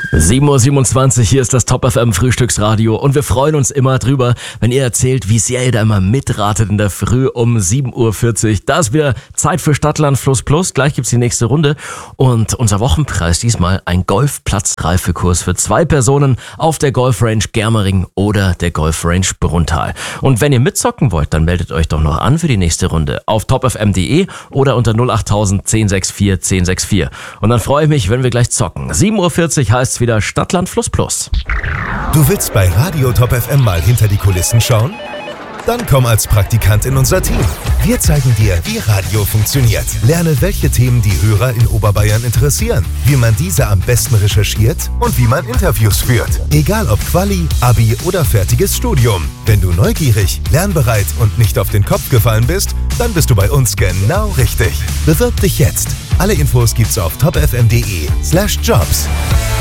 7:27 Uhr, hier ist das Top FM Frühstücksradio und wir freuen uns immer drüber, wenn ihr erzählt, wie sehr ihr da immer mitratet in der Früh um 7:40 Uhr. Da ist wieder Zeit für Stadtland Fluss Plus. Gleich gibt's die nächste Runde und unser Wochenpreis diesmal ein Golfplatzreifekurs für 2 Personen auf der Golfrange Germering oder der Golfrange Bruntal. Und wenn ihr mitzocken wollt, dann meldet euch doch noch an für die nächste Runde auf topfm.de oder unter 08000 1064 1064. Und dann freue ich mich, wenn wir gleich zocken. 7:40 Uhr heißt wieder Stadtland Fluss Plus. Du willst bei Radio Top FM mal hinter die Kulissen schauen? Dann komm als Praktikant in unser Team. Wir zeigen dir, wie Radio funktioniert. Lerne, welche Themen die Hörer in Oberbayern interessieren, wie man diese am besten recherchiert und wie man Interviews führt. Egal ob Quali, Abi oder fertiges Studium. Wenn du neugierig, lernbereit und nicht auf den Kopf gefallen bist, dann bist du bei uns genau richtig. Bewirb dich jetzt. Alle Infos gibt's auf topfm.de/jobs.